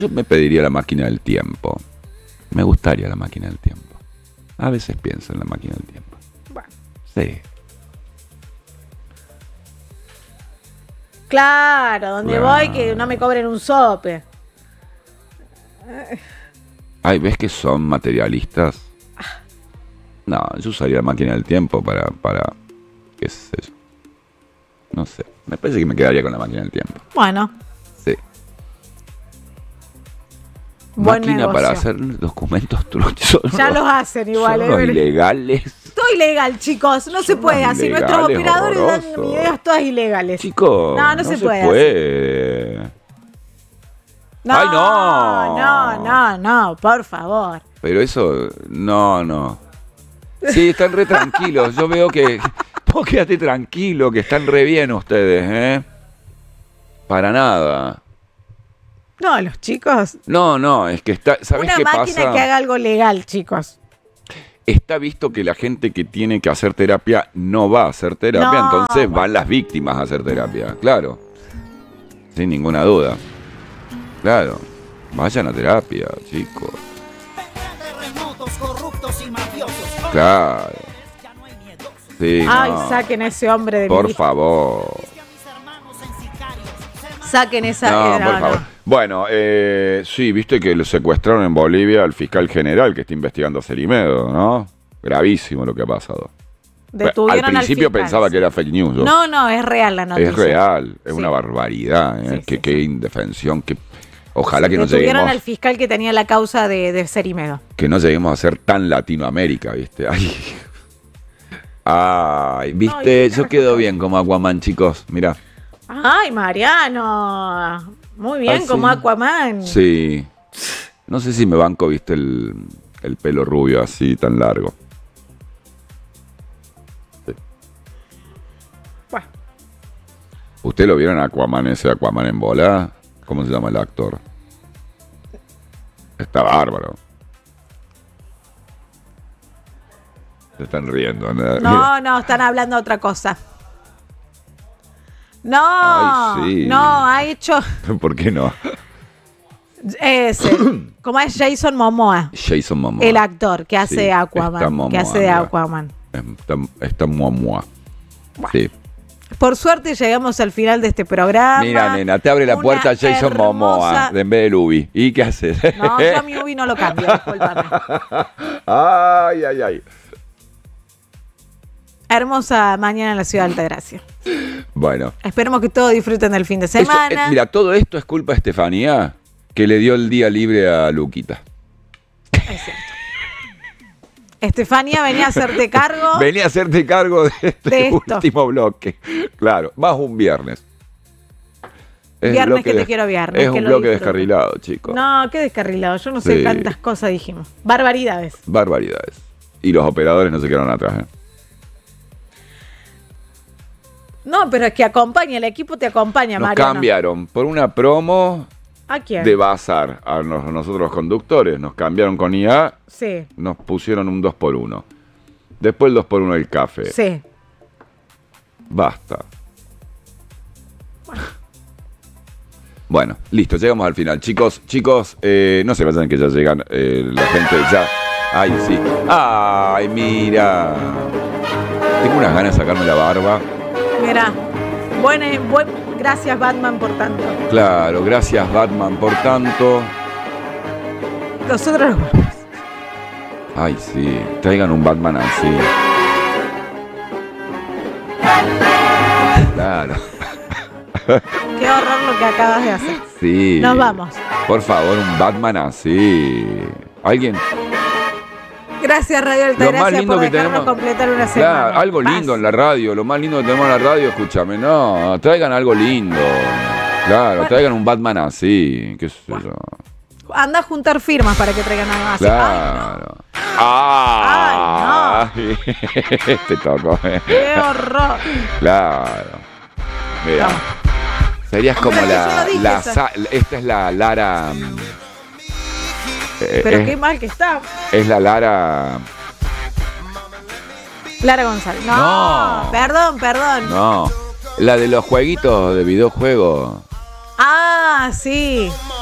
Yo me pediría la máquina del tiempo. Me gustaría la máquina del tiempo. A veces pienso en la máquina del tiempo. Bueno. Sí. Claro, donde voy que no me cobren un sope. Ay, ¿ves que son materialistas? No, yo usaría la máquina del tiempo para qué sé yo. No sé, me parece que me quedaría con la máquina del tiempo. Bueno. Sí. Buen Máquina negocio. para hacer documentos truchos. Ya los hacen igual. Son los ilegales. Todo ilegal, chicos. No se puede. Así nuestros operadores dan ideas todas ilegales. Chicos, no se puede. No, ¡Ay, no! No, por favor. Pero eso, no. Sí, están re tranquilos. Yo veo que... Vos quédate tranquilo, que están re bien ustedes, ¿eh? Para nada. No, los chicos. No, es que está... ¿Sabés qué pasa? Una máquina que haga algo legal, chicos. Está visto que la gente que tiene que hacer terapia no va a hacer terapia, entonces van las víctimas a hacer terapia, claro. Sin ninguna duda. Claro. Vayan a terapia, chicos. Claro. Sí, ay, saquen a ese hombre de por mi favor. Saquen esa... No, por favor. Bueno, sí, viste que lo secuestraron en Bolivia al fiscal general que está investigando a Cerimedo, ¿no? Gravísimo lo que ha pasado. Detuvieron al principio fiscal, pensaba que era fake news. No, es real la noticia. Es real, es una barbaridad, ¿eh? Qué indefensión, ojalá que no lleguemos... Detuvieron al fiscal que tenía la causa de Cerimedo. Que no lleguemos a ser tan Latinoamérica, ¿viste? Ay, ¿viste? Yo quedo bien como Aquaman, chicos, mirá. Ay, Mariano. Muy bien, como sí. Aquaman. Sí. No sé si me banco, ¿viste? El pelo rubio así, tan largo. Sí. Bueno. ¿Usted lo vieron Aquaman, ese Aquaman en bola? ¿Cómo se llama el actor? Está bárbaro. Se están riendo. No, están hablando de otra cosa. No, ay, sí. No, ha hecho... ¿Por qué no? Ese, ¿cómo es Jason Momoa? Jason Momoa. El actor que hace sí, Aquaman. Momoa, que hace de Aquaman. Está Momoa. Bueno. Sí. Por suerte llegamos al final de este programa. Mira, nena, te abre la puerta Jason Momoa en vez del Ubi. ¿Y qué haces? No, yo a mi Ubi no lo cambio, discúlpame. Ay. Hermosa mañana en la ciudad de Altagracia. Bueno. Esperemos que todos disfruten del fin de semana. Mira, todo esto es culpa de Estefanía, que le dio el día libre a Luquita. Es cierto. Estefanía, venía a hacerte cargo. Venía a hacerte cargo de este último bloque. Claro, más un viernes. Viernes que te quiero viernes. Es un bloque descarrilado, chicos. No, qué descarrilado. Yo no sé cuántas cosas dijimos. Barbaridades. Y los operadores no se quedaron atrás, ¿eh? No, pero es que acompaña, el equipo te acompaña, Nos Mariano. cambiaron por una promo. ¿A quién? De Bazar. A nosotros los conductores. Nos cambiaron con IA. Sí. Nos pusieron un 2x1. Después el 2x1 del café. Sí. Basta. Bueno, listo, llegamos al final. Chicos, no se vayan que ya llegan la gente ya. Ay, sí. Ay, mira. Tengo unas ganas de sacarme la barba. Mira, gracias Batman por tanto. Claro, gracias Batman por tanto. Nosotros nos vamos. Ay, sí, traigan un Batman así. Claro. Qué horror lo que acabas de hacer. Sí. Nos vamos. Por favor, un Batman así. ¿Alguien? Gracias Radio Altagracia por dejarnos completar una semana. Claro, algo lindo en la radio. Lo más lindo que tenemos en la radio, escúchame. No, traigan algo lindo. Claro, traigan un Batman así. ¿Qué sé yo? Anda a juntar firmas para que traigan algo así. Claro. ¡Ay, no! Te tocó. ¡Qué horror! Claro. Mira. No. Serías como esta es la Lara... Pero qué mal que está. Es la Lara González. No. Perdón. No. La de los jueguitos de videojuegos. Ah, sí.